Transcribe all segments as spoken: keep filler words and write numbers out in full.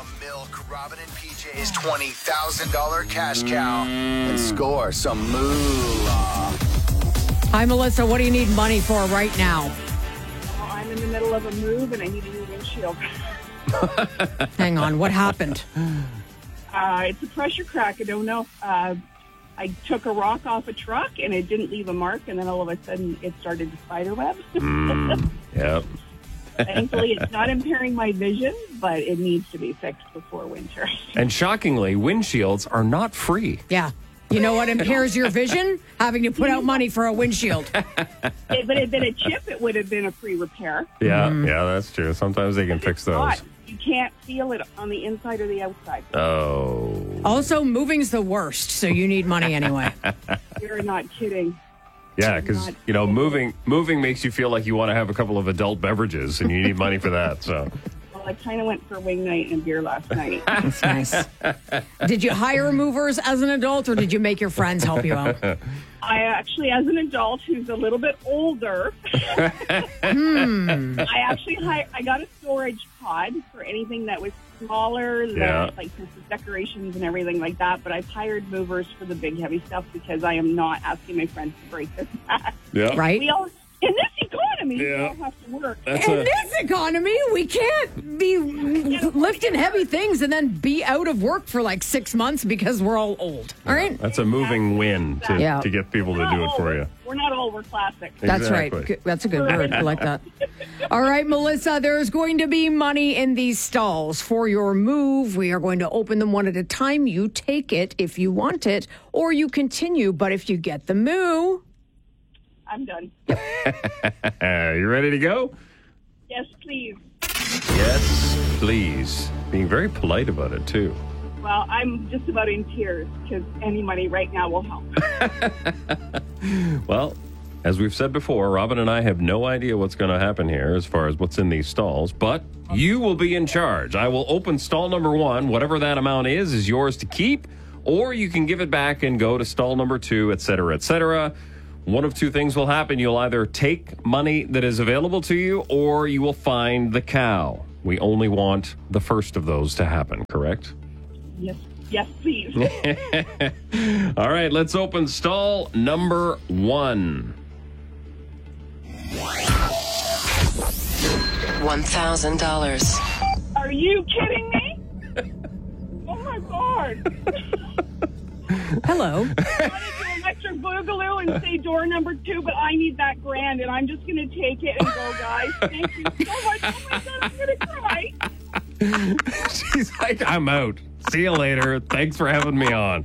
Milk Robin and P J's twenty thousand dollars cash cow and score some moolah. Hi, Melissa. What do you need money for right now? Well, I'm in the middle of a move and I need a new windshield. Hang on. What happened? Uh, it's a pressure crack. I don't know. Uh, I took a rock off a truck and it didn't leave a mark, and then all of a sudden it started to spiderweb. Mm, yep. Thankfully, it's not impairing my vision, but it needs to be fixed before winter. And shockingly, windshields are not free. Yeah. You know what impairs your vision? Having to put out money for a windshield. If it had been a chip, it would have been a free repair. Yeah, mm. yeah, that's true. Sometimes they can fix those. Not. You can't feel it on the inside or the outside. Oh. Also, moving's the worst, so you need money anyway. You're not kidding. Yeah, because, you know, moving moving makes you feel like you want to have a couple of adult beverages, and you need money for that, so... Well, I kind of went for wing night and beer last night. That's nice. Did you hire movers as an adult, or did you make your friends help you out? I actually, as an adult who's a little bit older, hmm. I actually hi- I got a storage pod for anything that was smaller, than, Yeah. like Christmas decorations and everything like that. But I've hired movers for the big, heavy stuff because I am not asking my friends to break this back. Yeah. Right? We all, in this economy, we Yeah. all have to work. That's In a, this economy, we can't be lifting heavy things and then be out of work for like six months because we're all old. All right? that's a moving win to, Yeah. to get people We're to not do it old. for you. We're not old, we're classic. That's Exactly. right. Good- That's a good word. I like that. All right, Melissa, there's going to be money in these stalls for your move. We are going to open them one at a time. You take it if you want it, or you continue. But if you get the moo... I'm done. Uh, you ready to go? Yes, please. Yes, please. Being very polite about it, too. Well, I'm just about in tears because any money right now will help. Well, as we've said before, Robin and I have no idea what's going to happen here as far as what's in these stalls, but you will be in charge. I will open stall number one. Whatever that amount is, is yours to keep, or you can give it back and go to stall number two, et cetera, et cetera. One of two things will happen. You'll either take money that is available to you, or you will find the cow. We only want the first of those to happen, correct? Yes, yes, please. All right, let's open stall number one. one thousand dollars. Are you kidding me? Oh my God. Hello. I wanted to electric boogaloo and say door number two, but I need that grand, and I'm just going to take it and go, guys. Thank you so much. Oh my God, I'm going to cry. She's like, I'm out. See you later. Thanks for having me on.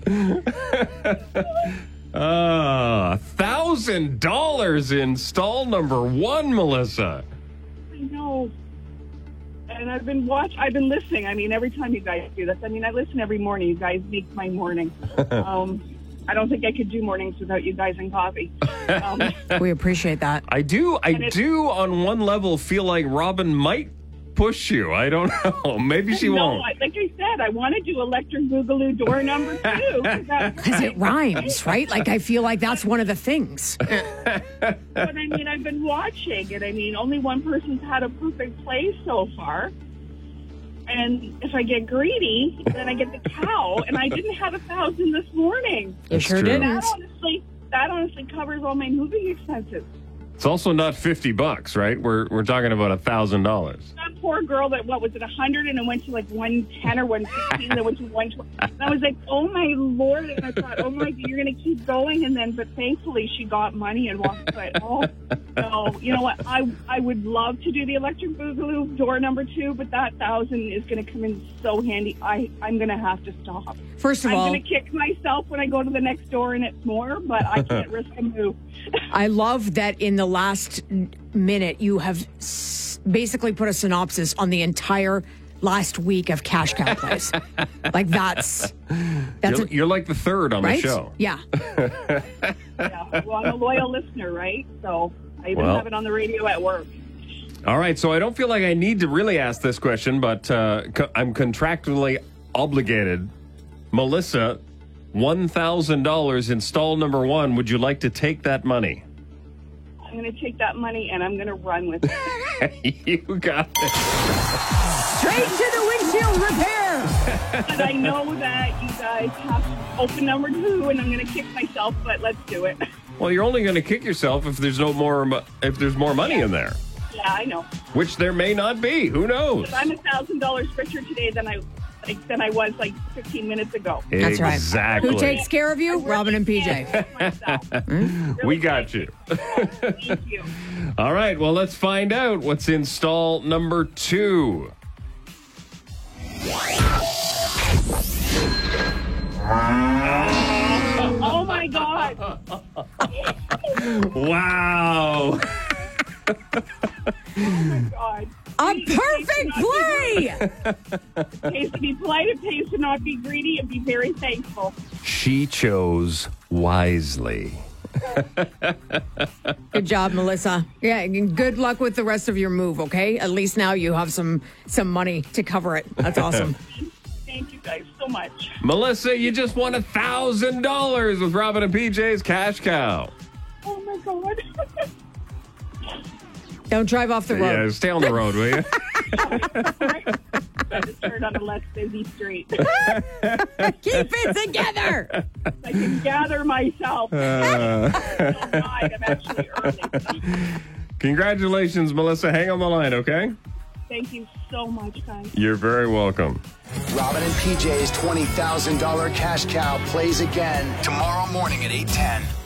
Uh, thousand dollars in stall number one, Melissa. I know. And I've been watch. I've been listening. I mean, every time you guys do this, I mean, I listen every morning. You guys make my morning. Um, I don't think I could do mornings without you guys and coffee. Um, We appreciate that. I do, I And it- do on one level feel like Robin might push you. I don't know. Maybe she no, won't. I- like I said, I want to do electric boogaloo door number two. Because it rhymes, right? Like, I feel like that's one of the things. But I mean, I've been watching, and I mean, only one person's had a perfect play so far. And if I get greedy, then I get the cow. And I didn't have a thousand this morning. You That's sure true. didn't. That honestly, that honestly covers all my moving expenses. It's also not fifty bucks, right? We're we're talking about a thousand dollars. That poor girl that, what was it, a hundred, and it went to like one ten or one fifteen, and it went to one twenty. And I was like, oh my Lord. And I thought, oh my, you're going to keep going. And then, but thankfully she got money and walked. But, oh, no, you know what? I I would love to do the electric boogaloo door number two, but that thousand is going to come in so handy. I, I'm going to have to stop. First of I'm all, going to kick myself when I go to the next door and it's more, but I can't risk a move. I love that in the last minute you have s- basically put a synopsis on the entire last week of Cash Cow Plays. Like that's that's You're, a, you're like the third on right? the show. Yeah. Yeah, well, I'm a loyal listener, right? So I even Well. have it on the radio at work. All right, so I don't feel like I need to really ask this question, but uh, co- I'm contractually obligated. Melissa, one thousand dollars in stall number one. Would you like to take that money? I'm going to take that money and I'm going to run with it. You got it. Straight to the windshield repair. But I know that you guys have open number two, and I'm going to kick myself, but let's do it. Well, you're only going to kick yourself if there's no more mo- if there's more money in there, Yeah, I know. which there may not be. Who knows? If I'm a thousand dollars richer today than I like than I was like fifteen minutes ago. That's right. Exactly. Who takes care of you? Robin and P J. We got you. Thank you. All right. Well, let's find out what's in stall number two. Oh my God. Wow. God. A It perfect play. pays to be polite, it pays to not be greedy, and be very thankful. She chose wisely. Good job, Melissa. Yeah, and good luck with the rest of your move, okay? At least now you have some some money to cover it. That's awesome. Thank you guys so much. Melissa, you just won a thousand dollars with Robin and P J's Cash Cow. Oh my God. Don't drive off the Yeah, road. stay on the road, will you? I just turned on a less busy street. Keep it together. I can gather myself. Uh. I'm I'm actually early. Congratulations, Melissa. Hang on the line, okay? Thank you so much, guys. You're very welcome. Robin and P J's twenty thousand dollars cash cow plays again tomorrow morning at eight ten.